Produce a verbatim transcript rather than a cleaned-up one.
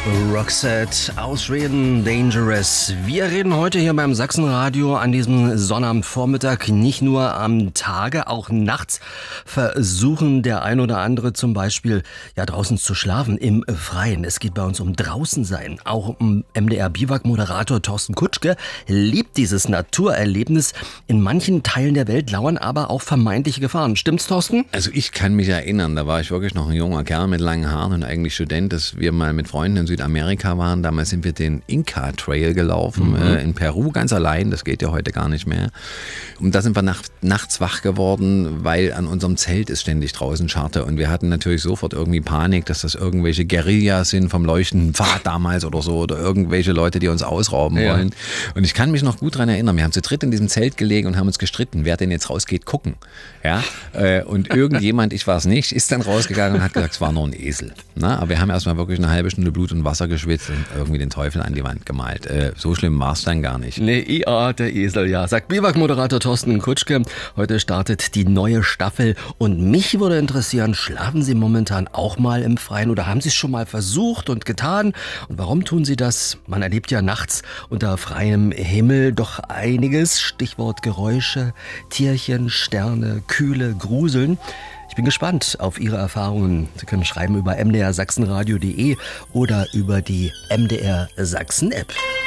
Roxette aus Schweden, Dangerous. Wir reden heute hier beim Sachsenradio an diesem Sonnabendvormittag nicht nur am Tage, auch nachts versuchen der ein oder andere zum Beispiel ja draußen zu schlafen im Freien. Es geht bei uns um draußen sein. Auch um M D R-Biwak-Moderator Thorsten Kutschke liebt dieses Naturerlebnis. In manchen Teilen der Welt lauern aber auch vermeintliche Gefahren. Stimmt's, Thorsten? Also ich kann mich erinnern, da war ich wirklich noch ein junger Kerl mit langen Haaren und eigentlich Student, dass wir mal mit Freunden in Südamerika waren. Damals sind wir den Inca Trail gelaufen, mhm. äh, in Peru, ganz allein. Das geht ja heute gar nicht mehr. Und da sind wir nach, nachts wach geworden, weil an unserem Zelt ist ständig draußen Scharte. Und wir hatten natürlich sofort irgendwie Panik, dass das irgendwelche Guerillas sind vom leuchtenden Pfad damals oder so. Oder irgendwelche Leute, die uns ausrauben ja. wollen. Und ich kann mich noch gut daran erinnern. Wir haben zu dritt in diesem Zelt gelegen und haben uns gestritten, wer denn jetzt rausgeht, gucken. Ja? Äh, und irgendjemand, ich war es nicht, ist dann rausgegangen und hat gesagt, es war nur ein Esel. Na? Aber wir haben erstmal wirklich eine halbe Stunde Blut und Wasser geschwitzt und irgendwie den Teufel an die Wand gemalt. Äh, so schlimm war es dann gar nicht. Nee, I A, der Esel, ja. Sagt Biwak-Moderator Thorsten Kutschke. Heute startet die neue Staffel und mich würde interessieren, schlafen Sie momentan auch mal im Freien oder haben Sie es schon mal versucht und getan? Und warum tun Sie das? Man erlebt ja nachts unter freiem Himmel doch einiges. Stichwort Geräusche, Tierchen, Sterne, Kühle, Gruseln. Ich bin gespannt auf Ihre Erfahrungen. Sie können schreiben über m d r sachsenradio punkt d e oder über die M D R Sachsen App.